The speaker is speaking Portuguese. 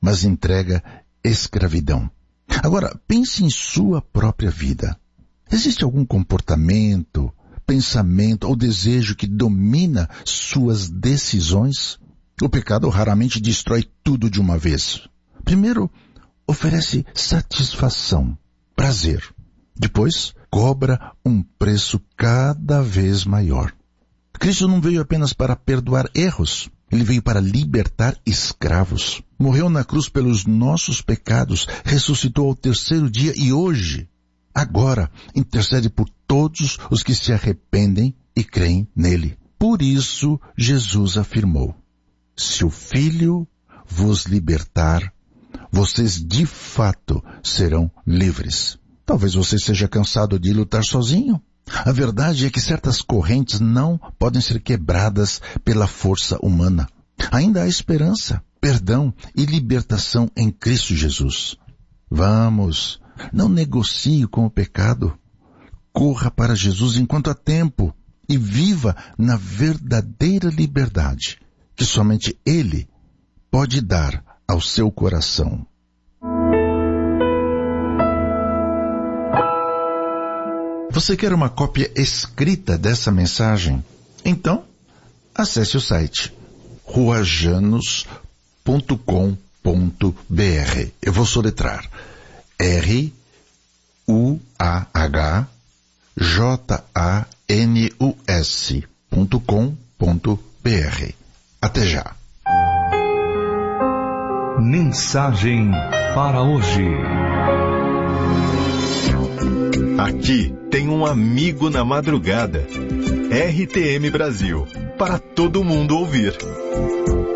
mas entrega escravidão. Agora, pense em sua própria vida. Existe algum comportamento, pensamento ou desejo que domina suas decisões? O pecado raramente destrói tudo de uma vez. Primeiro, oferece satisfação, prazer. Depois, cobra um preço cada vez maior. Cristo não veio apenas para perdoar erros. Ele veio para libertar escravos. Morreu na cruz pelos nossos pecados, ressuscitou ao terceiro dia e hoje, agora, intercede por todos os que se arrependem e creem nele. Por isso, Jesus afirmou: se o Filho vos libertar, vocês de fato serão livres. Talvez você seja cansado de lutar sozinho. A verdade é que certas correntes não podem ser quebradas pela força humana. Ainda há esperança, perdão e libertação em Cristo Jesus. Vamos, não negocie com o pecado. Corra para Jesus enquanto há tempo e viva na verdadeira liberdade que somente Ele pode dar ao seu coração. Você quer uma cópia escrita dessa mensagem? Então, acesse o site ruajanus.com.br. Eu vou soletrar ruajanus.com.br. Até já. Mensagem para hoje. Aqui tem um amigo na madrugada. RTM Brasil, para todo mundo ouvir.